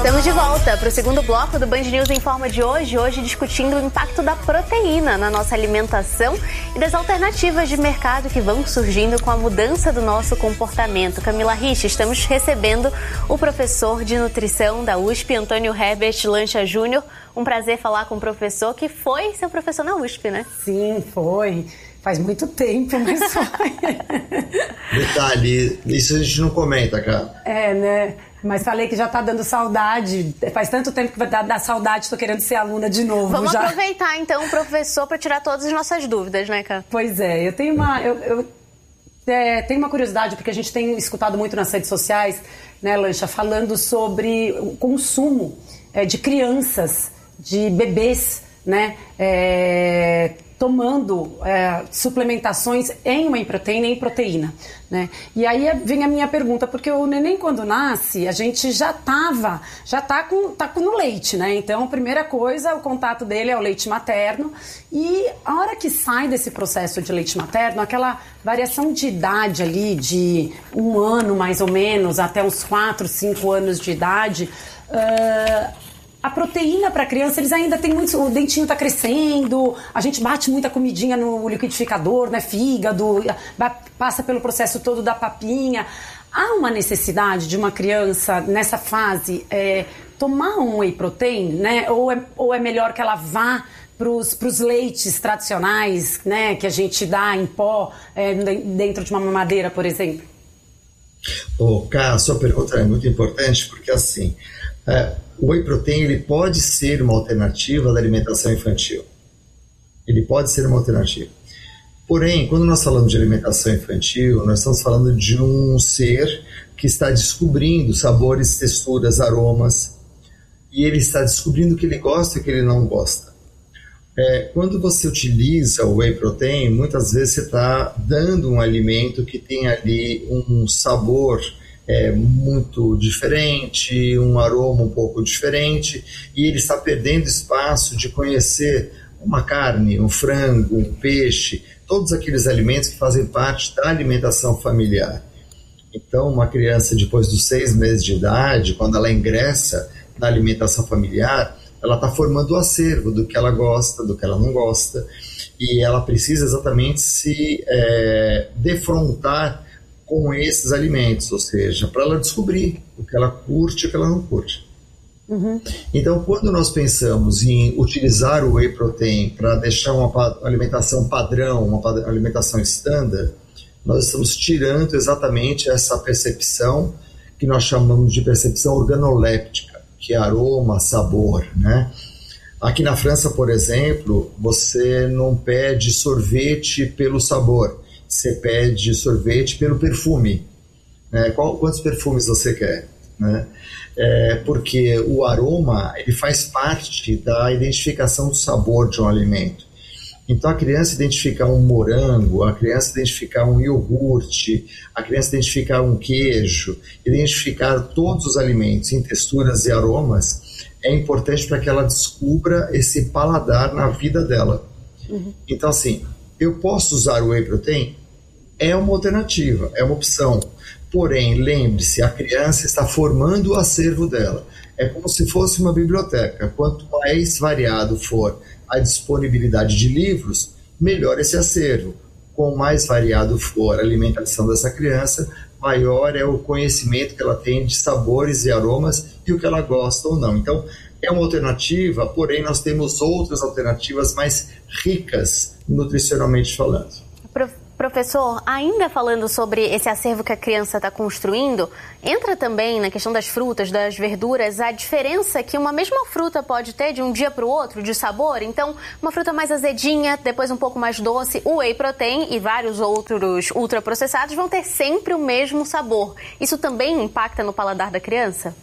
Estamos de volta para o segundo bloco do Band News Informa de hoje discutindo o impacto da proteína na nossa alimentação e das alternativas de mercado que vão surgindo com a mudança do nosso comportamento. Camila Rich, estamos recebendo o professor de nutrição da USP, Antônio Herbert Lancha Júnior. Um prazer falar com o professor que foi seu professor na USP, né? Sim, foi. Faz muito tempo, mas foi. Detalhe, isso a gente não comenta, cara. Né? Mas falei que já tá dando saudade. Faz tanto tempo que vai dar saudade, tô querendo ser aluna de novo. Vamos aproveitar, então, o professor para tirar todas as nossas dúvidas, né, Cá? Pois é, eu tenho tenho uma curiosidade, porque a gente tem escutado muito nas redes sociais, né, Lancha, falando sobre o consumo de crianças, de bebês, né, tomando suplementações em whey protein, em proteína, né? E aí vem a minha pergunta, porque o neném quando nasce, a gente já tá no leite, né? Então, a primeira coisa, o contato dele é o leite materno, e a hora que sai desse processo de leite materno, aquela variação de idade ali, de 1 ano mais ou menos, até uns 4, 5 anos de idade, a proteína para criança, eles ainda têm muito... O dentinho tá crescendo, a gente bate muita comidinha no liquidificador, né? Fígado, passa pelo processo todo da papinha. Há uma necessidade de uma criança, nessa fase, tomar um whey protein, né? Ou é melhor que ela vá pros leites tradicionais, né? Que a gente dá em pó, dentro de uma mamadeira, por exemplo? Cá, a sua pergunta é muito importante, porque assim... o whey protein ele pode ser uma alternativa da alimentação infantil. Ele pode ser uma alternativa. Porém, quando nós falamos de alimentação infantil, nós estamos falando de um ser que está descobrindo sabores, texturas, aromas, e ele está descobrindo o que ele gosta e o que ele não gosta. Quando você utiliza o whey protein, muitas vezes você está dando um alimento que tem ali um sabor muito diferente, um aroma um pouco diferente, e ele está perdendo espaço de conhecer uma carne, um frango, um peixe, todos aqueles alimentos que fazem parte da alimentação familiar. Então, uma criança depois dos 6 meses de idade, quando ela ingressa na alimentação familiar, ela está formando o acervo do que ela gosta, do que ela não gosta, e ela precisa exatamente se defrontar com esses alimentos, ou seja, para ela descobrir o que ela curte e o que ela não curte. Uhum. Então, quando nós pensamos em utilizar o whey protein para deixar uma alimentação padrão, uma alimentação standard, nós estamos tirando exatamente essa percepção que nós chamamos de percepção organoléptica, que é aroma, sabor, né? Aqui na França, por exemplo, você não pede sorvete pelo sabor, você pede sorvete pelo perfume, né? Quantos perfumes você quer, né? Porque o aroma ele faz parte da identificação do sabor de um alimento. Então a criança identificar um morango, a criança identificar um iogurte, a criança identificar um queijo, identificar todos os alimentos em texturas e aromas é importante para que ela descubra esse paladar na vida dela. Uhum. Então assim, eu posso usar o whey protein? É uma alternativa, é uma opção. Porém, lembre-se, a criança está formando o acervo dela. É como se fosse uma biblioteca. Quanto mais variado for a disponibilidade de livros, melhor esse acervo. Quanto mais variado for a alimentação dessa criança, maior é o conhecimento que ela tem de sabores e aromas e o que ela gosta ou não. Então, é uma alternativa, porém nós temos outras alternativas mais ricas nutricionalmente falando. Professor, ainda falando sobre esse acervo que a criança está construindo, entra também na questão das frutas, das verduras, a diferença que uma mesma fruta pode ter de um dia para o outro, de sabor. Então, uma fruta mais azedinha, depois um pouco mais doce, o whey protein e vários outros ultraprocessados vão ter sempre o mesmo sabor. Isso também impacta no paladar da criança?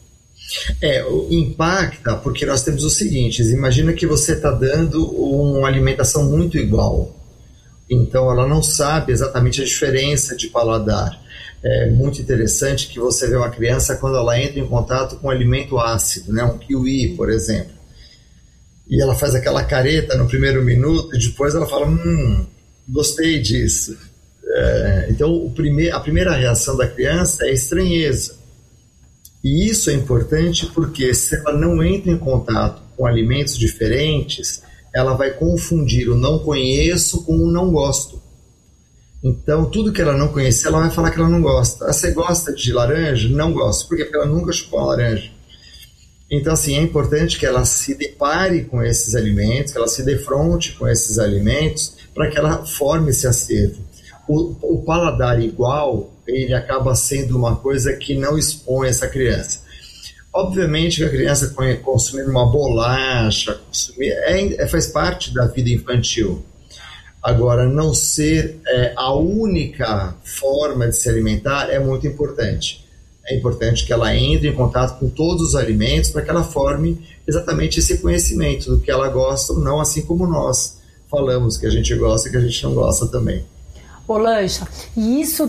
Impacta porque nós temos o seguinte, imagina que você está dando uma alimentação muito igual. Então ela não sabe exatamente a diferença de paladar. É muito interessante que você vê uma criança quando ela entra em contato com um alimento ácido, né? Um kiwi, por exemplo. E ela faz aquela careta no primeiro minuto e depois ela fala, gostei disso. Então a primeira reação da criança é estranheza. E isso é importante porque se ela não entra em contato com alimentos diferentes, ela vai confundir o não conheço com o não gosto. Então, tudo que ela não conhecer, ela vai falar que ela não gosta. Você gosta de laranja? Não gosto. Por quê? Porque ela nunca chupou uma laranja. Então, assim, é importante que ela se depare com esses alimentos, que ela se defronte com esses alimentos, para que ela forme esse acervo. O paladar igual, ele acaba sendo uma coisa que não expõe essa criança. Obviamente que a criança consumir uma bolacha, faz parte da vida infantil. Agora, não ser a única forma de se alimentar é muito importante. É importante que ela entre em contato com todos os alimentos para que ela forme exatamente esse conhecimento do que ela gosta ou não, assim como nós falamos que a gente gosta e que a gente não gosta também. Ô Lancha, e isso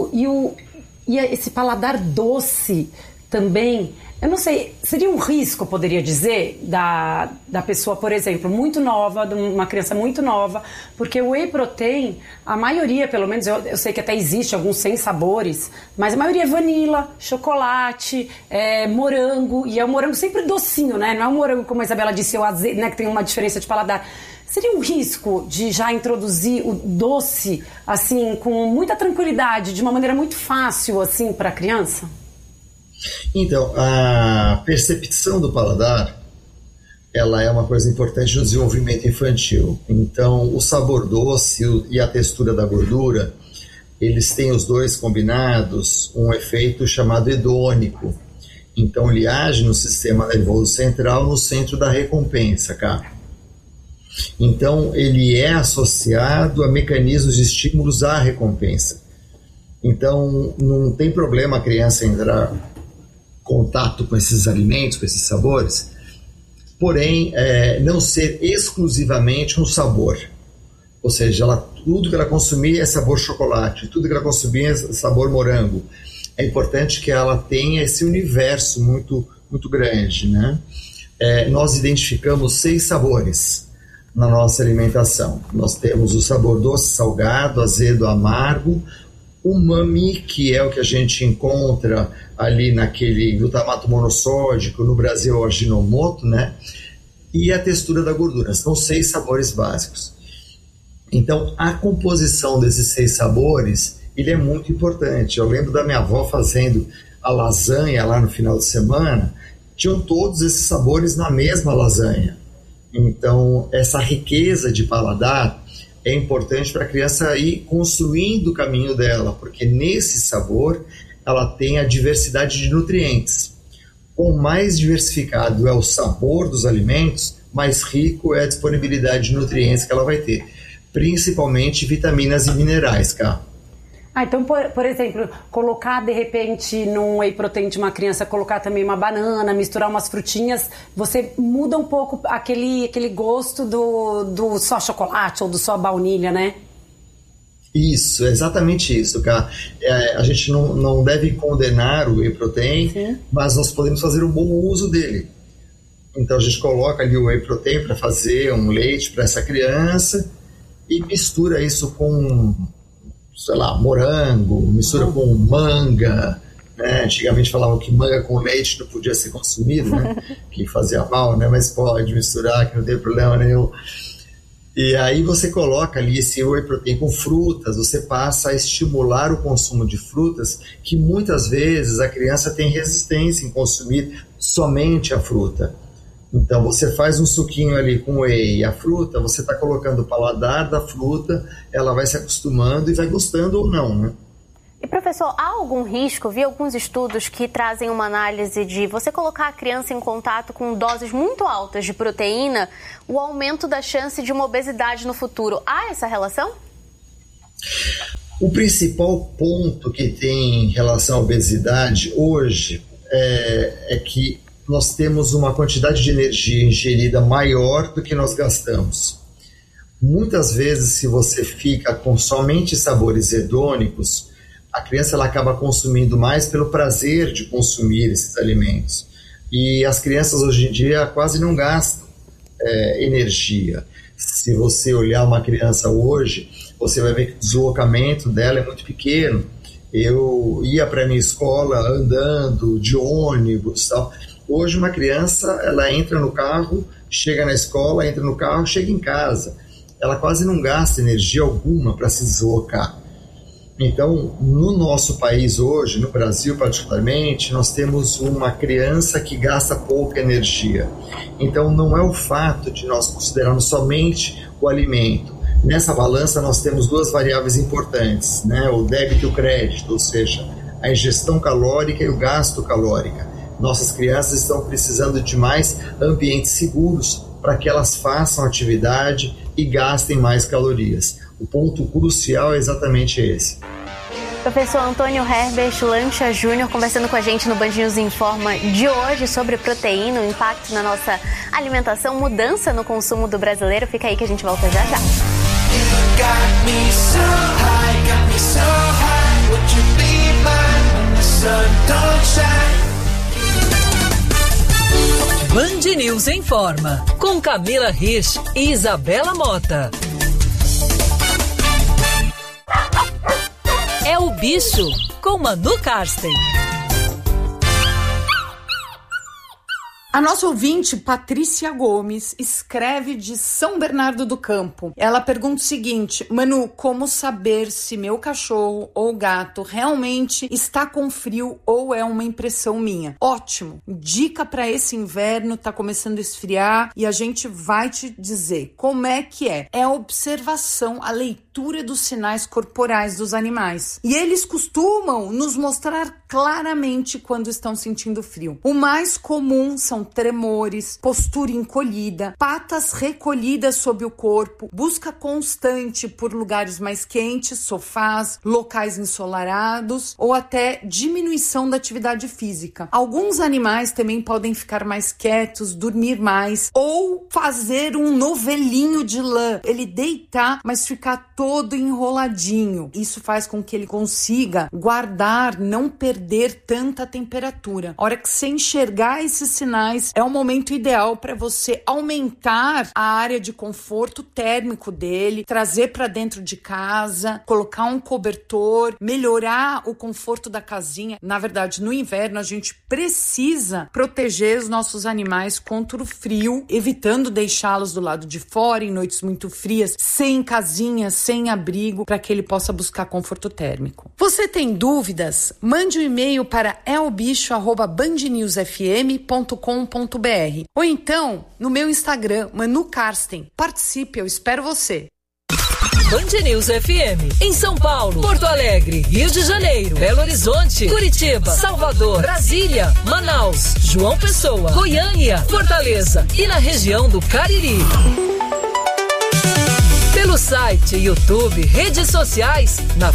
esse paladar doce também, eu não sei, seria um risco, eu poderia dizer, da pessoa, por exemplo, muito nova, de uma criança muito nova, porque o whey protein, a maioria, pelo menos, eu sei que até existe alguns sem sabores, mas a maioria é vanila, chocolate, morango, e é um morango sempre docinho, né? Não é um morango, como a Isabela disse, o azeite, né, que tem uma diferença de paladar. Seria um risco de já introduzir o doce, assim, com muita tranquilidade, de uma maneira muito fácil, assim, para a criança? Então, a percepção do paladar, ela é uma coisa importante no desenvolvimento infantil. Então, o sabor doce e a textura da gordura, eles têm os dois combinados um efeito chamado hedônico. Então, ele age no sistema nervoso central, no centro da recompensa, cara. Então, ele é associado a mecanismos de estímulos à recompensa. Então, não tem problema a criança entrar em contato com esses alimentos, com esses sabores, porém, não ser exclusivamente um sabor. Ou seja, tudo que ela consumir é sabor chocolate, tudo que ela consumir é sabor morango. É importante que ela tenha esse universo muito, muito grande, né? Nós identificamos 6 sabores na nossa alimentação. Nós temos o sabor doce, salgado, azedo, amargo, umami, que é o que a gente encontra ali naquele glutamato monossódico, no Brasil o Ajinomoto, né? E a textura da gordura. São 6 sabores básicos. Então, a composição desses 6 sabores, ele é muito importante. Eu lembro da minha avó fazendo a lasanha lá no final de semana, tinham todos esses sabores na mesma lasanha. Então, essa riqueza de paladar é importante para a criança ir construindo o caminho dela, porque nesse sabor ela tem a diversidade de nutrientes. Quanto mais diversificado é o sabor dos alimentos, mais rico é a disponibilidade de nutrientes que ela vai ter, principalmente vitaminas e minerais, cara. Então, por exemplo, colocar de repente num whey protein de uma criança, colocar também uma banana, misturar umas frutinhas, você muda um pouco aquele gosto do só chocolate ou do só baunilha, né? Isso, exatamente isso, cara. A gente não deve condenar o whey protein, sim, mas nós podemos fazer um bom uso dele. Então a gente coloca ali o whey protein para fazer um leite para essa criança e mistura isso com, sei lá, morango, mistura com manga, né? Antigamente falavam que manga com leite não podia ser consumido, né? Que fazia mal, né? Mas pode misturar, que não tem problema nenhum. E aí você coloca ali esse whey protein com frutas, você passa a estimular o consumo de frutas, que muitas vezes a criança tem resistência em consumir somente a fruta. Então você faz um suquinho ali com whey e a fruta, você está colocando o paladar da fruta, ela vai se acostumando e vai gostando ou não, né? E professor, há algum risco? Vi alguns estudos que trazem uma análise de você colocar a criança em contato com doses muito altas de proteína, o aumento da chance de uma obesidade no futuro. Há essa relação? O principal ponto que tem em relação à obesidade hoje é que nós temos uma quantidade de energia ingerida maior do que nós gastamos. Muitas vezes, se você fica com somente sabores hedônicos, a criança ela acaba consumindo mais pelo prazer de consumir esses alimentos. E as crianças hoje em dia quase não gastam energia. Se você olhar uma criança hoje, você vai ver que o deslocamento dela é muito pequeno. eu ia para minha escola andando, de ônibus, tal. Hoje uma criança, ela entra no carro, chega na escola, entra no carro, chega em casa. Ela quase não gasta energia alguma para se deslocar. Então, no nosso país hoje, no Brasil particularmente, nós temos uma criança que gasta pouca energia. Então, não é o fato de nós considerarmos somente o alimento. Nessa balança, nós temos duas variáveis importantes, né? O débito e o crédito, ou seja, a ingestão calórica e o gasto calórico. Nossas crianças estão precisando de mais ambientes seguros para que elas façam atividade e gastem mais calorias. O ponto crucial é exatamente esse. Professor Antônio Herbert Lancha Júnior conversando com a gente no Band News Informa de hoje sobre proteína, o impacto na nossa alimentação, mudança no consumo do brasileiro. Fica aí que a gente volta já já. Band News Informa, com Camila Rich e Isabela Mota. É o Bicho, com Manu Karsten. A nossa ouvinte, Patrícia Gomes, escreve de São Bernardo do Campo. Ela pergunta o seguinte: Manu, como saber se meu cachorro ou gato realmente está com frio ou é uma impressão minha? Ótimo! Dica para esse inverno, tá começando a esfriar e a gente vai te dizer como é que é. É a observação, a leitura dos sinais corporais dos animais. E eles costumam nos mostrar claramente quando estão sentindo frio. O mais comum são tremores, postura encolhida, patas recolhidas sob o corpo, busca constante por lugares mais quentes, sofás, locais ensolarados ou até diminuição da atividade física. Alguns animais também podem ficar mais quietos, dormir mais ou fazer um novelinho de lã. Ele deitar, mas ficar todo enroladinho. Isso faz com que ele consiga guardar, não perder tanta temperatura. A hora que você enxergar esses sinais, é o momento ideal para você aumentar a área de conforto térmico dele, trazer para dentro de casa, colocar um cobertor, melhorar o conforto da casinha. Na verdade, no inverno, a gente precisa proteger os nossos animais contra o frio, evitando deixá-los do lado de fora em noites muito frias, sem casinha, sem abrigo, para que ele possa buscar conforto térmico. Você tem dúvidas? Mande um e-mail para elbicho@bandnewsfm.com.br ou então no meu Instagram, Manu Karsten. Participe, eu espero você. Band News FM, em São Paulo, Porto Alegre, Rio de Janeiro, Belo Horizonte, Curitiba, Salvador, Brasília, Manaus, João Pessoa, Goiânia, Fortaleza e na região do Cariri. Pelo site, YouTube, redes sociais, na